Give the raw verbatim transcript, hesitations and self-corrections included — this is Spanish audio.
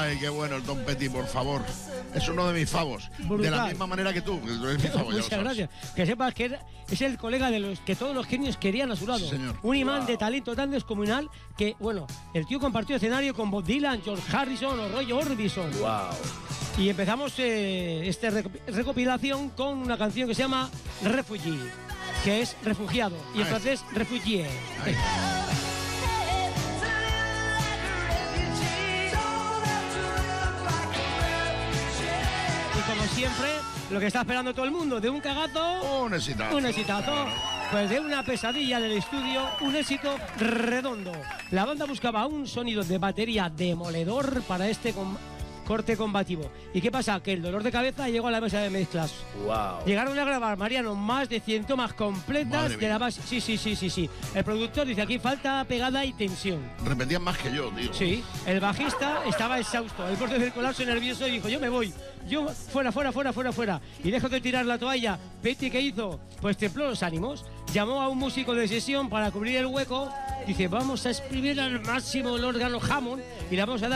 Ay, qué bueno el Tom Petty, por favor. Es uno de mis favos. Brutal. De la misma manera que tú, que tú eres mi favo, ya lo Muchas sabes. gracias. Que sepas que era- es el colega de los que todos los genios querían a su lado. Sí, señor. Un imán Wow. de talento tan descomunal que, bueno, el tío compartió escenario con Bob Dylan, George Harrison o Roy Orbison. Wow. Y empezamos eh, esta reco- recopilación con una canción que se llama Refugee, que es refugiado, y en Ay. francés refugié. Ay. Y como siempre, lo que está esperando todo el mundo, de un cagazo, Un exitazo. un exitazo. Pues de una pesadilla en el estudio, un éxito redondo. La banda buscaba un sonido de batería demoledor para este com- corte combativo. ¿Y qué pasa? Que el dolor de cabeza llegó a la mesa de mezclas. Wow. Llegaron a grabar, Mariano, más de cien tomas completas Madre de la mía. base. Sí, sí, sí, sí, sí. El productor dice, aquí falta pegada y tensión. Repetían más que yo, tío. Sí, el bajista estaba exhausto, al borde del colapso nervioso y dijo, yo me voy, yo fuera, fuera, fuera, fuera, fuera. Y dejo de tirar la toalla. Petty, ¿qué hizo? Pues templó los ánimos, llamó a un músico de sesión para cubrir el hueco, dice, vamos a exprimir al máximo el órgano Hammond y le vamos a dar